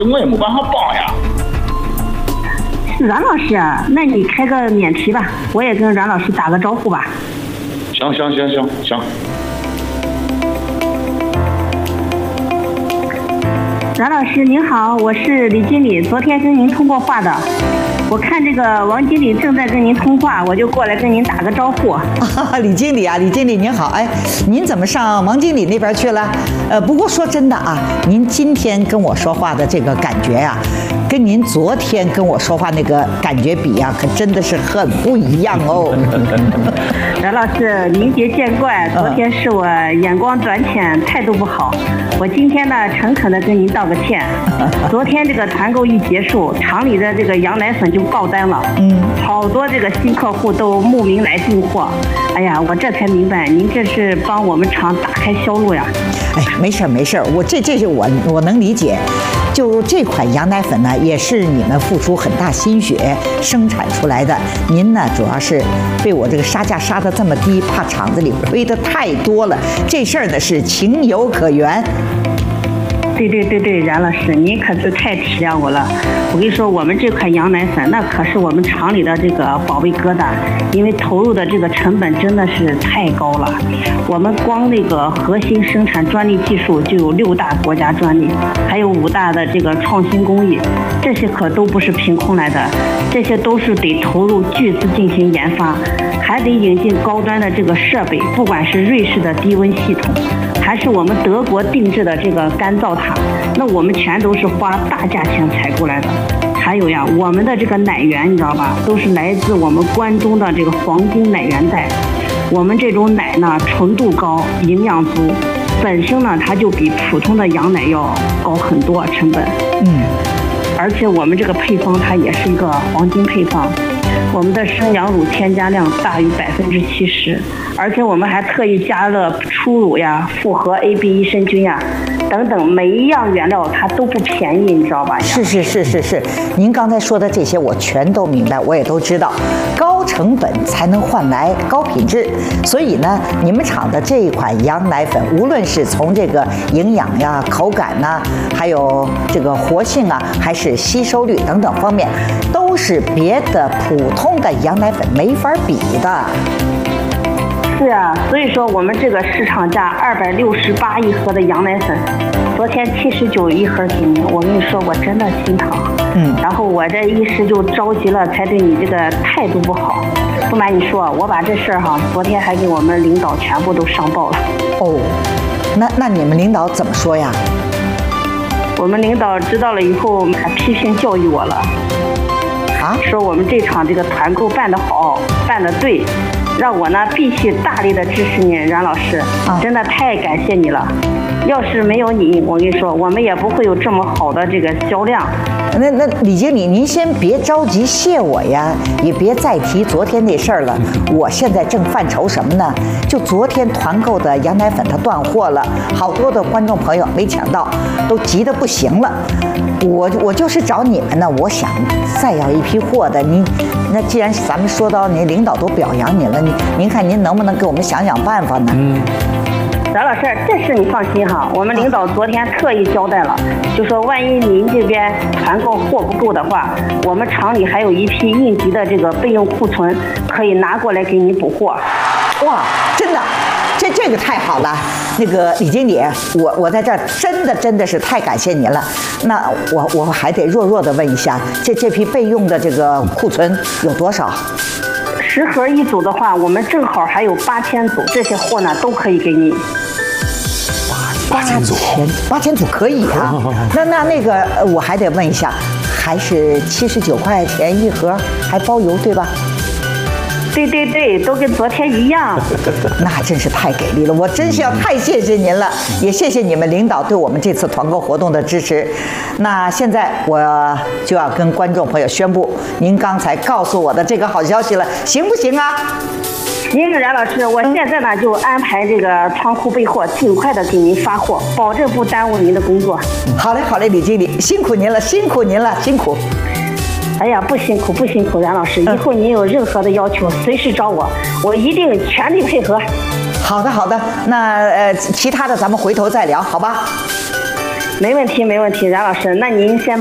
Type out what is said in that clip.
我也没办法帮呀。 阮老师啊，那你开个免提吧，我也跟阮老师打个招呼吧。 行。 阮老师您好，我是李经理，昨天跟您通过话的。我看这个王经理正在跟您通话，我就过来跟您打个招呼。 李经理啊，李经理您好，哎，您怎么上王经理那边去了？不过说真的啊，您今天跟我说话的这个感觉呀，跟您昨天跟我说话那个感觉比呀，可真的是很不一样哦。 阮老师，您别见怪，昨天是我眼光短浅，态度不好。我今天呢，诚恳的跟您道个歉。昨天这个团购一结束，厂里的这个羊奶粉就爆单了，好多这个新客户都慕名来订货。哎呀，我这才明白，您这是帮我们厂打开销路呀。 哎，没事，这是我能理解。就这款羊奶粉呢，也是你们付出很大心血生产出来的。您呢，主要是被我这个杀价杀得这么低，怕厂子里亏得太多了。这事儿呢是情有可原。 对，阮老师，您可是太体谅我了。我跟你说，我们这款羊奶粉那可是我们厂里的这个宝贝疙瘩，因为投入的这个成本真的是太高了。我们光那个核心生产专利技术就有6大国家专利，还有5大的这个创新工艺，这些可都不是凭空来的，这些都是得投入巨资进行研发，还得引进高端的这个设备，不管是瑞士的低温系统，还是我们德国定制的这个干燥塔，那我们全都是花大价钱采过来的。还有呀，我们的这个奶源你知道吧，都是来自我们关中的这个黄金奶源带。我们这种奶呢，纯度高，营养足，本身呢它就比普通的羊奶要高很多成本。而且我们这个配方它也是一个黄金配方。我们的生羊乳添加量大于70%，而且我们还特意加了初乳呀、复合 AB 益生菌呀等等，每一样原料它都不便宜，你知道吧？ 是，您刚才说的这些我全都明白，我也都知道，高成本才能换来高品质。所以呢，你们厂的这一款羊奶粉，无论是从这个营养呀、口感呐，还有这个活性啊，还是吸收率等等方面，都是别的普通的羊奶粉没法比的。 是啊，所以说我们这个市场价268一盒的羊奶粉，昨天79一盒给你，我跟你说我真的心疼。然后我这一时就着急了，才对你这个态度不好。不瞒你说，我把这事儿昨天还给我们领导全部都上报了。 哦，那你们领导怎么说呀？ 我们领导知道了以后还批评教育我了。说我们这场这个团购办得好，办得对，让我呢必须大力的支持你，阮老师，真的太感谢你了。要是没有你，我跟你说，我们也不会有这么好的这个销量。 那李经理，您先别着急谢我呀，也别再提昨天那事儿了。我现在正犯愁什么呢？就昨天团购的羊奶粉它断货了，好多的观众朋友没抢到，都急得不行了。我就是找你们呢，我想再要一批货的。那既然咱们说到您领导都表扬您了，您看您能不能给我们想想办法呢？ 阮老师，这事你放心我们领导昨天特意交代了，就说万一您这边团购货不够的话，我们厂里还有一批应急的这个备用库存，可以拿过来给你补货。 哇，真的，这个太好了。那个李经理，我在这儿真的是太感谢您了。那我还得弱的问一下，这批备用的这个库存有多少 ？10盒一组的话，我们正好还有8000组，这些货呢都可以给你。 8000组可以啊。那个我还得问一下，还是79块钱一盒，还包邮对吧？ 对，都跟昨天一样。 那真是太给力了，我真是要太谢谢您了，也谢谢你们领导对我们这次团购活动的支持。那现在我就要跟观众朋友宣布您刚才告诉我的这个好消息了，行不行啊？ 行，阮老师，我现在呢就安排这个仓库备货，尽快的给您发货，保证不耽误您的工作。 好嘞，李经理，辛苦您了。 哎呀，不辛苦，阮老师，以后您有任何的要求，随时找我，我一定全力配合。 好的，那其他的咱们回头再聊，好吧？ 没问题，没问题，冉老师，那您先。